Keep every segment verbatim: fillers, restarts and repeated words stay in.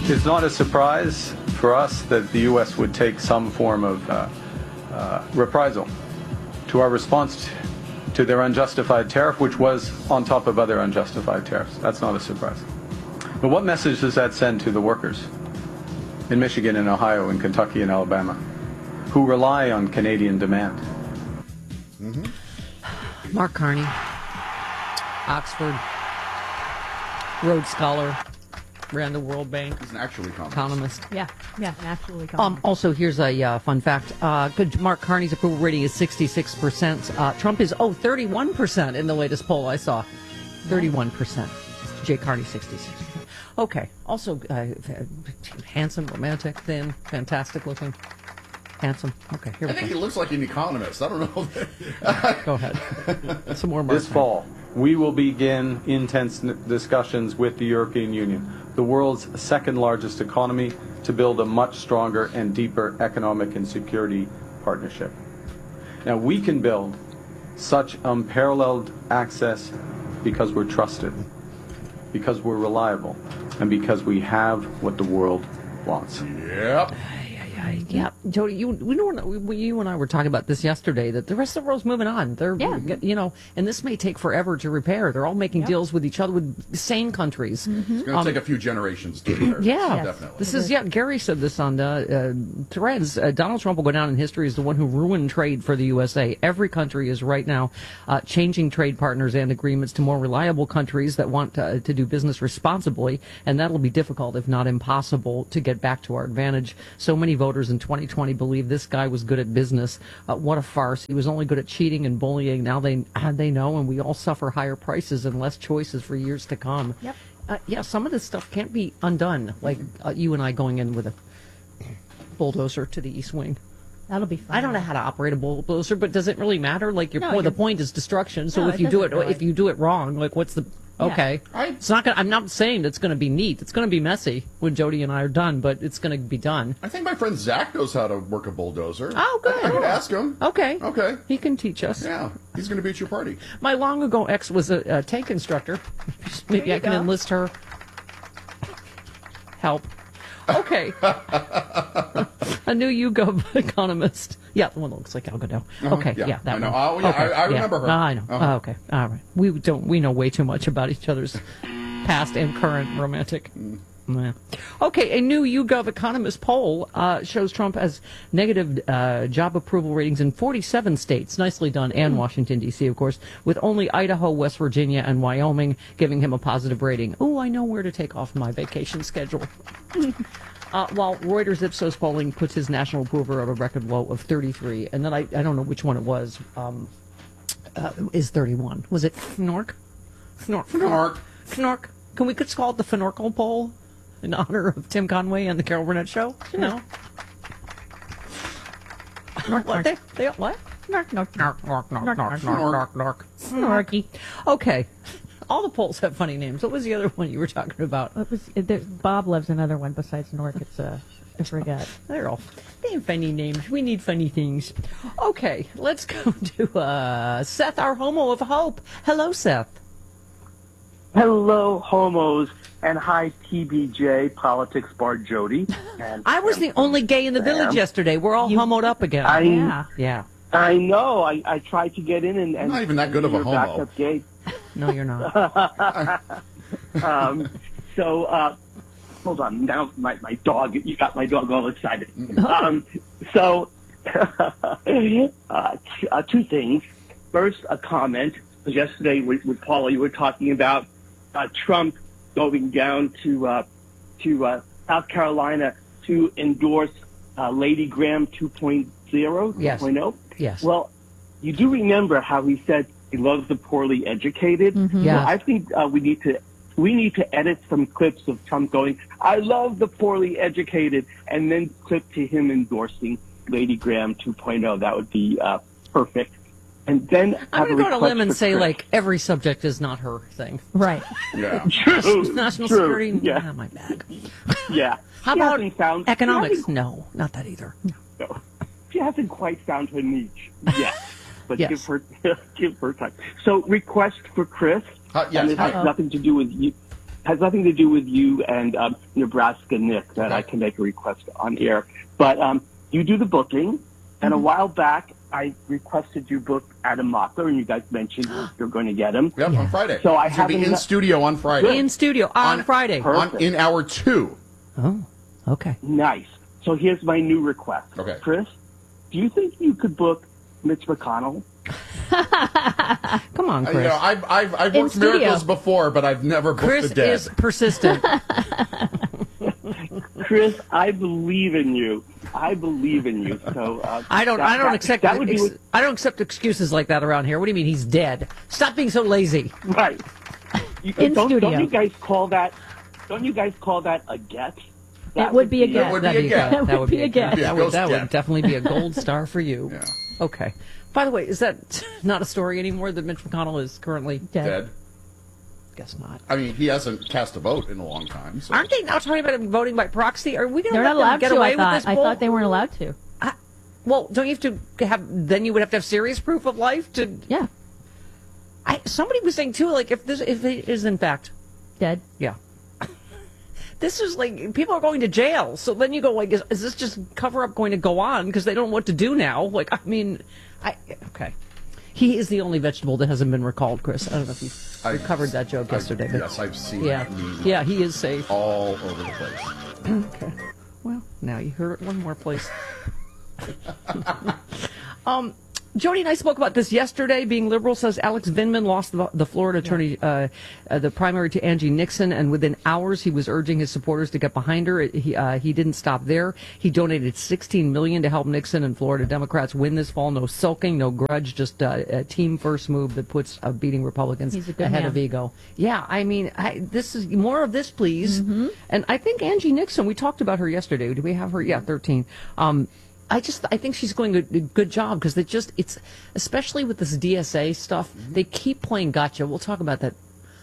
It's not a surprise for us that the U S would take some form of uh, uh, reprisal to our response to their unjustified tariff, which was on top of other unjustified tariffs. That's not a surprise. But what message does that send to the workers in Michigan and Ohio and Kentucky and Alabama who rely on Canadian demand? Mm-hmm. Mark Carney, Oxford, Rhodes Scholar, ran the World Bank. He's an actual economist. economist. Yeah, yeah, actually. Um, also, here's a uh, fun fact. Uh, good, Mark Carney's approval rating is sixty-six percent. Uh, Trump is, oh, thirty-one percent in the latest poll I saw. thirty-one percent. Jay Carney, sixty-six percent. Okay. Also, uh, handsome, romantic, thin, fantastic looking. Handsome. Okay, here we I think go. he looks like an economist. I don't know. Go ahead. Some more Mark This fall, we will begin intense n- discussions with the European Union, the world's second largest economy, to build a much stronger and deeper economic and security partnership. Now, we can build such unparalleled access because we're trusted, because we're reliable, and because we have what the world wants. Yep. Yeah, Jody, you we know we, you and I were talking about this yesterday, that the rest of the world's moving on. They're, Yeah. you know, and this may take forever to repair. They're all making Yep. deals with each other, with sane countries. Mm-hmm. It's going to Um, take a few generations to repair. Yeah, Yes. Definitely. this is yeah. Gary said this on the uh, Threads. Uh, Donald Trump will go down in history as the one who ruined trade for the U S A. Every country is right now uh, changing trade partners and agreements to more reliable countries that want to, to do business responsibly, and that'll be difficult, if not impossible, to get back to our advantage. So many voters in twenty twenty believe this guy was good at business. Uh, what a farce! He was only good at cheating and bullying. Now they uh, they know, and we all suffer higher prices and less choices for years to come. Yep. Uh, yeah, some of this stuff can't be undone, like uh, you and I going in with a bulldozer to the East Wing. That'll be fun. I don't know how to operate a bulldozer, but does it really matter? Like your No, point, the you're- point is destruction. So No, if it you do it, doesn't really. if you do it wrong, like what's the okay? I- It's not gonna. I'm not saying it's going to be neat. It's going to be messy when Jody and I are done, but it's going to be done. I think my friend Zach knows how to work a bulldozer. Oh, good. I, I could ask him. Okay. Okay. He can teach us. Yeah, he's going to be at your party. My long ago ex was a, a tank instructor. Maybe There I you can go. enlist her help. Okay. A new YouGov economist. Yeah, the one that looks like Al Godot. Uh-huh. Okay, Yeah, yeah, that I know. one. Oh, yeah, okay, I- I remember her. Ah, I know. Uh-huh. Oh, okay, all right. We don't. We know way too much about each other's past and current romantic. Yeah. Okay, a new YouGov economist poll uh, shows Trump as negative uh, job approval ratings in forty-seven states, nicely done, and Washington, D C, of course, with only Idaho, West Virginia, and Wyoming giving him a positive rating. Oh, I know where to take off my vacation schedule. Uh, while Reuters Ipsos polling puts his national approval at a record low of thirty-three, and then I, I don't know which one it was, um, uh, is thirty-one. Was it Fnork? Fnork. Fnork. Fnork. Can we just call it the Fnorkel poll in honor of Tim Conway and the Carol Burnett Show? You know? What? They, they, what? Nark, nark, Nark, nark, nark, nark, nark, Fnork. nark, nark. Snarky. Okay. All the polls have funny names. What was the other one you were talking about? What was, there, Bob loves another one besides Nork. It's uh, I forget. They're all they have funny names. We need funny things. Okay, let's go to uh, Seth, our homo of hope. Hello, Seth. Hello, homos, and hi, T B J, Politics Bar Jody. And I was the only gay in the village yesterday. We're all You- homoed up again. I, Yeah. yeah. I know. I, I tried to get in, and, and Not even that good of a you're homo. back up gay. No, you're not. Um, so, uh, hold on. Now, my, my dog, you got my dog all excited. Um, so, uh, t- uh, two things. First, a comment. Yesterday with, with Paula, you were talking about uh, Trump going down to uh, to uh, South Carolina to endorse uh, Lady Graham two point oh. Yes. two point oh. Yes. Well, you do remember how he said he loves the poorly educated. Yeah. Well, I think uh, we need to we need to edit some clips of Trump going, "I love the poorly educated," and then clip to him endorsing Lady Graham two point oh. That would be uh, perfect. And then I'm have going to go on a request limb and for say, Chris. like, every subject is not her thing. Right. Yeah. True, National true, security, yeah, not my bag. yeah. How She about hasn't found- economics? She No, not that either. hasn't, no. She hasn't quite found her niche yet, but Yes. give her give her time. So, request for Chris. Uh, yes, and this has hi. nothing to do with you. has nothing to do with you and um, Nebraska Nick that I can make a request on air. But um, you do the booking, and a while back I requested you book Adam Mockler, and you guys mentioned you're going to get him. Yep, on Friday. So I He's gonna be haven't- in studio on Friday. In studio on, On- Friday. Perfect. on, in hour two. Oh, okay. Nice. So here's my new request. Okay. Chris, do you think you could book Mitch McConnell? Come on, Uh, Chris. You know, I've I've, I've In worked studio. miracles before, but I've never booked Chris the dead. is persistent. Chris, I believe in you. I believe in you. So uh, I don't. that- I don't that- accept. That would be ex- I don't accept excuses like that around here. What do you mean he's dead? Stop being so lazy. right. You, In don't, studio. Don't you guys call that? Don't you guys call that a get? That It would be a That get. would That'd be a get. That, That would be a get. Be a That would, ghost that would get. definitely be a gold star for you. Yeah. Okay. By the way, is that not a story anymore that Mitch McConnell is currently? Dead. Dead. Guess not. I mean, he hasn't cast a vote in a long time. So. Aren't they now talking about him voting by proxy? Are we going to They're let not them allowed get to. away I with thought. this? I bull? thought they weren't allowed to. Well, don't you have to have? Then you would have to have serious proof of life to. Yeah. I, somebody was saying too, like if this, if it is in fact, Dead. yeah. This is like people are going to jail. So then you go like, is, is this just cover up going to go on because they don't know what to do now? Like, I mean, I okay. He is the only vegetable that hasn't been recalled, Chris. I don't know if you I- we covered that joke I- yesterday. But yes, I've seen yeah, that meme yeah, he is safe. all over the place. Okay. Well, now you heard it one more place. um, Jody and I spoke about this yesterday. Being liberal, says Alex Vindman lost the, the Florida attorney, uh, uh, the primary to Angie Nixon, and within hours he was urging his supporters to get behind her. He uh, he didn't stop there. He donated sixteen million dollars to help Nixon and Florida Democrats win this fall. No sulking, no grudge, just uh, a team first move that puts uh, beating Republicans He's a good ahead man. of ego. Yeah, I mean, I, this is more of this, please. Mm-hmm. And I think Angie Nixon. We talked about her yesterday. Do we have her? Yeah, thirteen. Um, I just I think she's doing a, a good job because they just it's especially with this D S A stuff. They keep playing gotcha. We'll talk about that.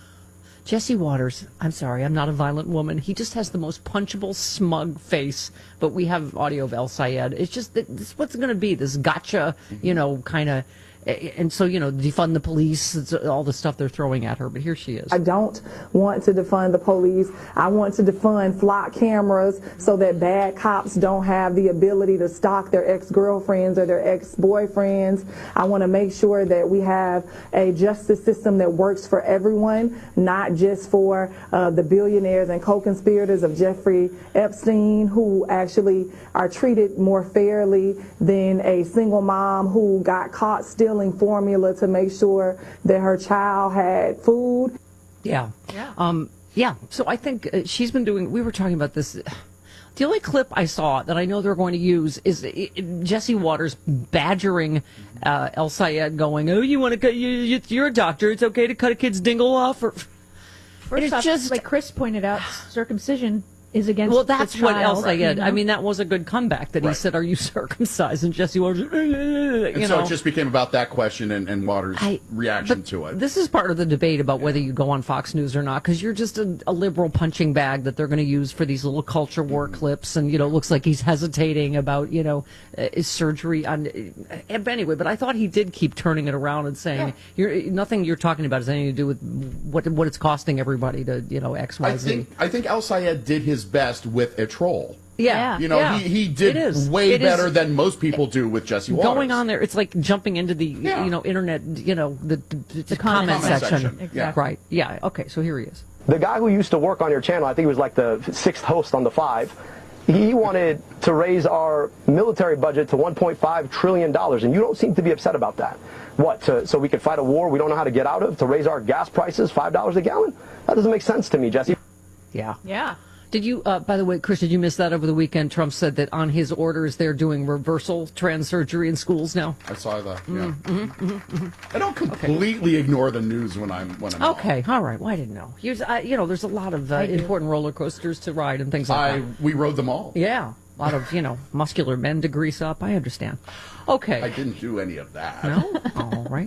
Jesse Waters. I'm sorry, I'm not a violent woman. He just has the most punchable, smug face. But we have audio of El Sayed. It's just that this is what's going to be this gotcha, you know, kind of. And so, you know, defund the police, it's all the stuff they're throwing at her. But here she is. I don't want to defund the police. I want to defund flock cameras so that bad cops don't have the ability to stalk their ex-girlfriends or their ex-boyfriends. I want to make sure that we have a justice system that works for everyone, not just for uh, the billionaires and co-conspirators of Jeffrey Epstein, who actually are treated more fairly than a single mom who got caught stealing formula to make sure that her child had food. Yeah. Yeah. Um, yeah. So I think uh, she's been doing, we were talking about this. The only clip I saw that I know they're going to use is uh, Jesse Waters badgering uh, El Sayed going, oh, you want to cut, you, you- you're a doctor. It's okay to cut a kid's dingle off. Or, First it's off, just- like Chris pointed out, circumcision is against well, that's the what El child, Sayed, you know? I mean, that was a good comeback that he Right. said, are you circumcised? And Jesse Waters, you And so know. it just became about that question and, and Waters' I- reaction but to it. This is part of the debate about whether you go on Fox News or not, because you're just a, a liberal punching bag that they're going to use for these little culture war clips. And, you know, it looks like he's hesitating about, you know, uh, his surgery on. Uh, but anyway, but I thought he did keep turning it around and saying, you're, nothing you're talking about has anything to do with what what it's costing everybody to, you know, X, Y, I Z. think I think El Sayed did his best with a troll. Yeah. You know, yeah. he, he did It is. way It is. better than most people do with Jesse Waters. Going on there, it's like jumping into the Yeah. you know internet, you know the, the, the comment comment, section. section. Exactly. Right? Yeah. Okay. So here he is. The guy who used to work on your channel, I think he was like the sixth host on the Five, he wanted to raise our military budget to one point five trillion dollars, and you don't seem to be upset about that. What, to, so we could fight a war we don't know how to get out of, to raise our gas prices five dollars a gallon? That doesn't make sense to me, Jesse. Yeah. Yeah. Did you, uh, by the way, Chris, did you miss that over the weekend? Trump said that on his orders, they're doing reversal trans surgery in schools now. I saw that. Yeah. Mm-hmm, mm-hmm. I don't completely ignore the news when I'm when I'm Okay, all right. Well, I didn't know. Here's, uh, you know, there's a lot of uh, important roller coasters to ride and things like I that. we rode them all. Yeah, a lot of, you know, muscular men to grease up. I understand. Okay. I didn't do any of that. No? All right.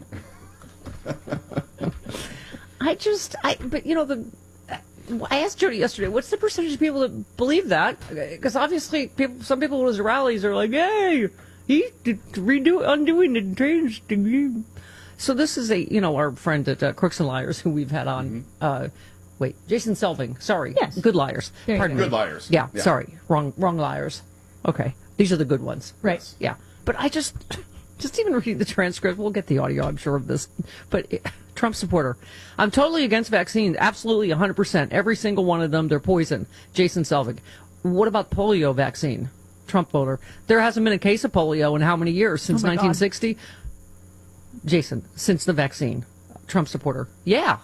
I just, I, but you know, the, I asked Jody yesterday, what's the percentage of people that believe that? Because obviously, people, some people at his rallies are like, hey, he's redo, undoing the trans thing. So this is a, you know, our friend at uh, Crooks and Liars, who we've had on, uh, wait, Jason Selvig. Sorry. Yes. Good liars. There you Pardon go. me. Good liars. Yeah, Yeah. sorry. Wrong wrong liars. Okay. These are the good ones. Right. Yeah. But I just, just even reading the transcript, we'll get the audio, I'm sure, of this. But it, Trump supporter. I'm totally against vaccines. Absolutely, one hundred percent. Every single one of them, they're poison. Jason Selvig. What about polio vaccine? Trump voter. There hasn't been a case of polio in how many years? Since Oh my God. nineteen sixty? Jason, since the vaccine. Trump supporter. Yeah.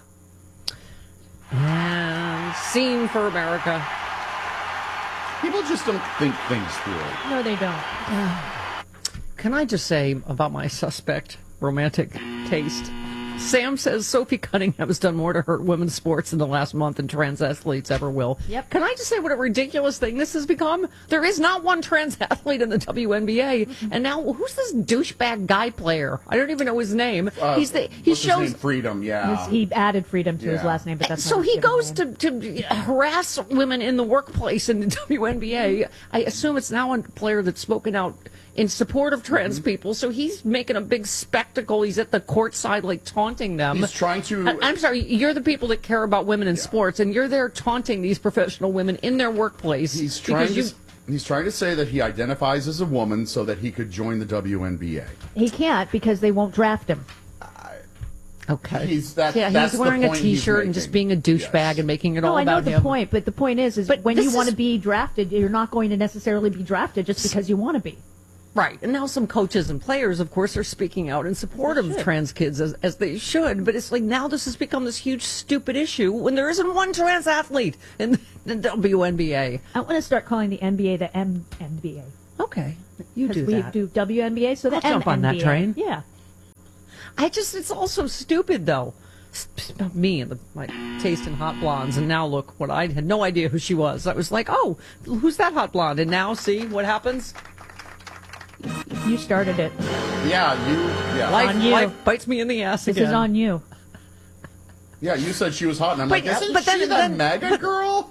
And scene for America. People just don't think things through. No, they don't. Can I just say about my suspect romantic taste? Sam says Sophie Cunningham has done more to hurt women's sports in the last month than trans athletes ever will. Yep. Can I just say what a ridiculous thing this has become? There is not one trans athlete in the W N B A. And now, who's this douchebag guy player? I don't even know his name. Uh, He's the he what's his shows name? Freedom, yeah. He added freedom to his Yeah. last name, but that's so not he given goes name. to, to harass women in the workplace in the W N B A. I assume it's now a player that's spoken out in support of trans Mm-hmm. people, so he's making a big spectacle. He's at the court side, like, taunting them. He's trying to- I- I'm sorry, you're the people that care about women in sports, and you're there taunting these professional women in their workplace. He's trying because to. He's trying to say that he identifies as a woman so that he could join the W N B A. He can't because they won't draft him. Okay. He's- that- yeah, that's he's the wearing a point he's T-shirt and just making. being a douchebag Yes. and making it No, all I know about the him. point, but the point is, is But when this you want to is- be drafted, you're not going to necessarily be drafted just because you want to be. Right. And now some coaches and players, of course, are speaking out in support of trans kids as, as they should. But it's like now this has become this huge, stupid issue when there isn't one trans athlete in the W N B A. I want to start calling the N B A the M N B A. Okay. You Because do we that. do W N B A, so the I'll jump on M N B A. that train. Yeah. I just, it's all so stupid, though. It's about me and the, my taste in hot blondes. And now look, what I had no idea who she was. I was like, oh, who's that hot blonde? And now see what happens? You started it. Yeah, you. Yeah, Life, On you. life bites me in the ass This again. is on you. yeah. You said she was hot, and I'm But- like, isn't but then- she the then- MAGA girl?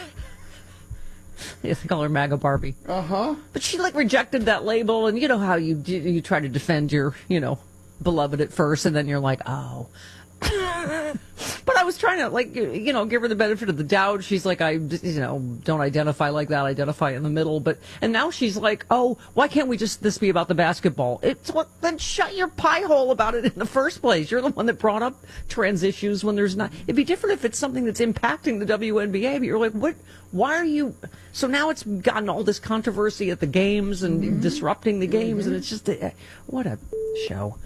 They call her MAGA Barbie. Uh huh. But she like rejected that label, and you know how you d- you try to defend your you know beloved at first, and then you're like, oh. But I was trying to like you you know give her the benefit of the doubt. She's like, I you know don't identify like that. Identify in the middle. But and now she's like, oh, why can't we just this be about the basketball? It's what then shut your pie hole about it in the first place. You're the one that brought up trans issues when there's not. It'd be different if it's something that's impacting the W N B A. But you're like, what? Why are you? So now it's gotten all this controversy at the games and Mm-hmm. disrupting the games, and it's just a, what a show.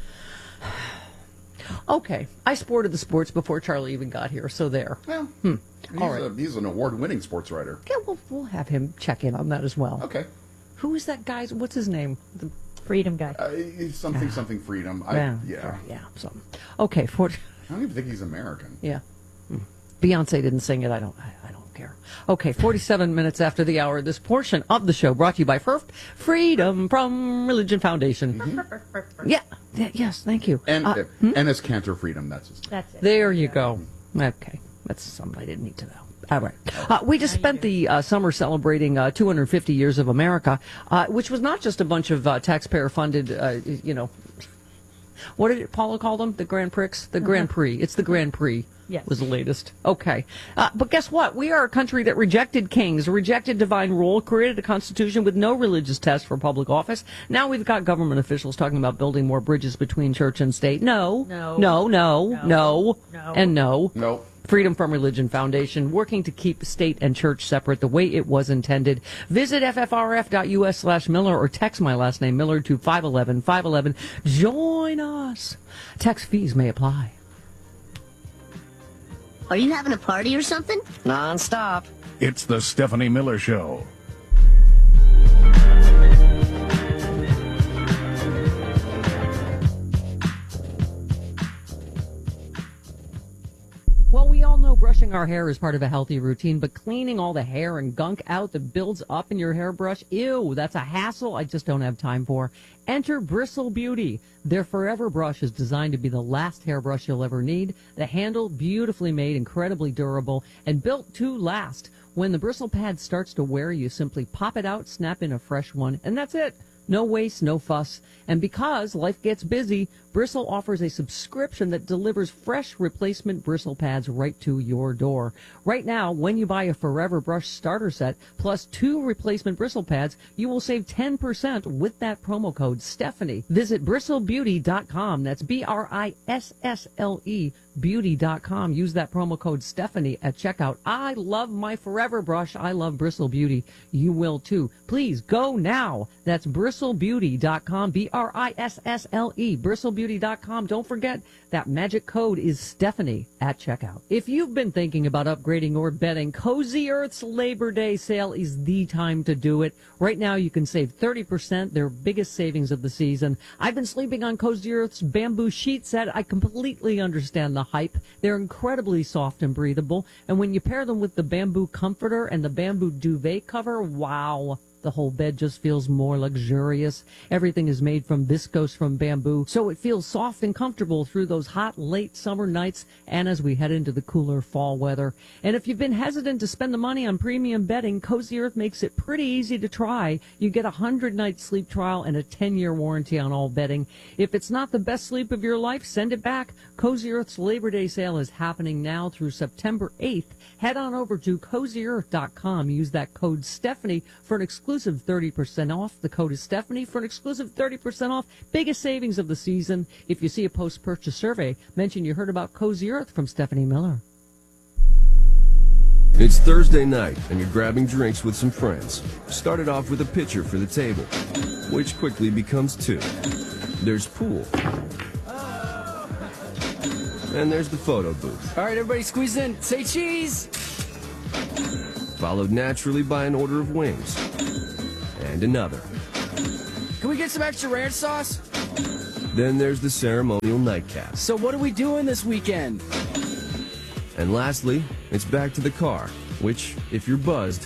Okay, I sported the sports before Charlie even got here, so there. Well, Hmm. he's, All right. a, he's an award-winning sports writer. Yeah, we'll, we'll have him check in on that as well. Okay. Who is that guy? What's his name? The, Freedom guy. Uh, he's something, something freedom. I, yeah, yeah. yeah, something. Okay, for I don't even think he's American. yeah. Hmm. Beyonce didn't sing it. I don't. I, I don't care. Okay, forty-seven minutes after the hour. This portion of the show brought to you by F I R F, Freedom from Religion Foundation. Yeah, yeah. Yes. Thank you. And Uh, uh, and his Cantor Freedom. That's his name. That's it. There you go. Okay. That's something I didn't need to know. All right. Uh, we just spent the uh, summer celebrating uh, two hundred fifty years of America, uh, which was not just a bunch of uh, taxpayer-funded, uh, you know, what did Paula call them? The Grand Prix? The Grand Prix. It's the Grand Prix. Yes. Was the latest. Okay. Uh, but guess what? We are a country that rejected kings, rejected divine rule, created a constitution with no religious test for public office. Now we've got government officials talking about building more bridges between church and state. No. No. No, no, no, No. and no. Nope. Freedom from Religion Foundation, working to keep state and church separate the way it was intended. Visit ffrf.us slash Miller or text my last name Miller to five one one, five one one. Join us. Text fees may apply. Are you having a party or something? Non-stop. It's the Stephanie Miller Show. Well, we all know brushing our hair is part of a healthy routine, but cleaning all the hair and gunk out that builds up in your hairbrush, ew, that's a hassle I just don't have time for. Enter Bristle Beauty. Their Forever Brush is designed to be the last hairbrush you'll ever need. The handle, beautifully made, incredibly durable, and built to last. When the bristle pad starts to wear, you simply pop it out, snap in a fresh one, and that's it. No waste, no fuss. And because life gets busy, Bristle offers a subscription that delivers fresh replacement bristle pads right to your door. Right now, when you buy a Forever Brush starter set plus two replacement bristle pads, you will save ten percent with that promo code Stephanie. Visit bristle beauty dot com. That's B R I S S L E beauty dot com. Use that promo code Stephanie at checkout. I love my Forever Brush. I love Bristle Beauty. You will too. Please go now. That's bristle beauty dot com. B R I S S L E. bristle beauty dot com. Don't forget that magic code is Stephanie at checkout. If you've been thinking about upgrading or bedding, Cozy Earth's Labor Day sale is the time to do it. Right now you can save thirty percent, their biggest savings of the season. I've been sleeping on Cozy Earth's bamboo sheet set. I completely understand the hype. They're incredibly soft and breathable. And when you pair them with the bamboo comforter and the bamboo duvet cover, wow. The whole bed just feels more luxurious. Everything is made from viscose from bamboo, so it feels soft and comfortable through those hot, late summer nights and as we head into the cooler fall weather. And if you've been hesitant to spend the money on premium bedding, Cozy Earth makes it pretty easy to try. You get a hundred-night sleep trial and a ten-year warranty on all bedding. If it's not the best sleep of your life, send it back. Cozy Earth's Labor Day sale is happening now through September eighth. Head on over to cozy earth dot com. Use that code Stephanie for an exclusive exclusive thirty percent off. The code is Stephanie for an exclusive thirty percent off. Biggest savings of the season. If you see a post-purchase survey, mention you heard about Cozy Earth from Stephanie Miller. It's Thursday night, and you're grabbing drinks with some friends. Started off with a pitcher for the table, which quickly becomes two. There's pool. And there's the photo booth. All right, everybody squeeze in. Say cheese! Followed naturally by an order of wings. And another. Can we get some extra ranch sauce? Then there's the ceremonial nightcap. So what are we doing this weekend? And lastly, it's back to the car, which, if you're buzzed,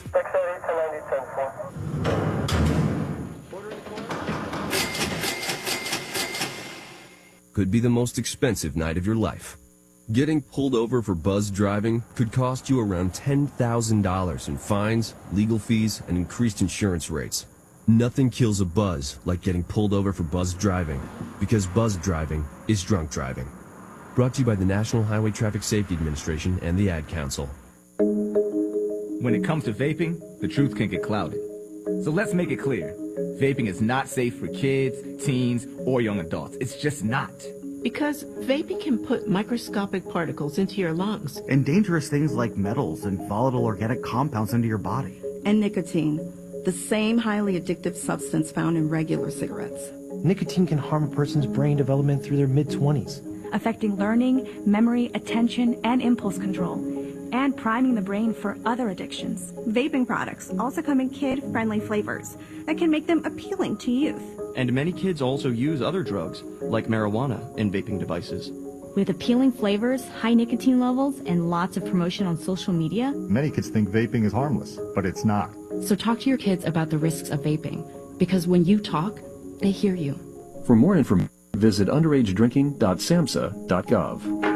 could be the most expensive night of your life. Getting pulled over for buzz driving could cost you around ten thousand dollars in fines, legal fees, and increased insurance rates. Nothing kills a buzz like getting pulled over for buzz driving, because buzz driving is drunk driving. Brought to you by the National Highway Traffic Safety Administration and the Ad Council. When it comes to vaping, the truth can get clouded. So let's make it clear. Vaping is not safe for kids, teens, or young adults. It's just not. Because vaping can put microscopic particles into your lungs. And dangerous things like metals and volatile organic compounds into your body. And nicotine, the same highly addictive substance found in regular cigarettes. Nicotine can harm a person's brain development through their mid-twenties. Affecting learning, memory, attention, and impulse control, and priming the brain for other addictions. Vaping products also come in kid-friendly flavors that can make them appealing to youth. And many kids also use other drugs, like marijuana, in vaping devices. With appealing flavors, high nicotine levels, and lots of promotion on social media, many kids think vaping is harmless, but it's not. So talk to your kids about the risks of vaping, because when you talk, they hear you. For more information, visit underage drinking dot samhsa dot gov.